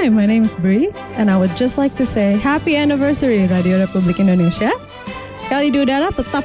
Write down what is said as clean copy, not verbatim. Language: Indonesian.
Hi, my name is Bri, and I would just like to say happy anniversary Radio Republik Indonesia. Sekali di udara tetap